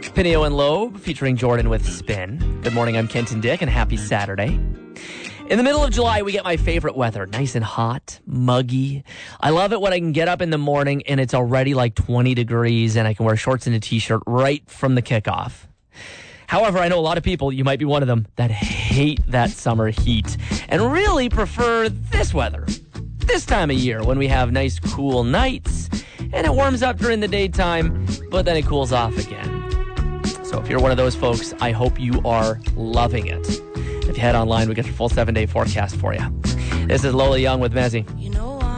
Pineo and Loeb featuring Jordan with Spin. Good morning, I'm Kenton Dick, and happy Saturday. In the middle of July, we get my favorite weather. Nice and hot, muggy. I love it when I can get up in the morning and it's already like 20 degrees and I can wear shorts and a t-shirt right from the kickoff. However, I know a lot of people, you might be one of them, that hate that summer heat and really prefer this weather. This time of year when we have nice cool nights and it warms up during the daytime, but then it cools off again. So if you're one of those folks, I hope you are loving it. If you head online, we got your full 7-day forecast for you. This is Lola Young with Mezzy.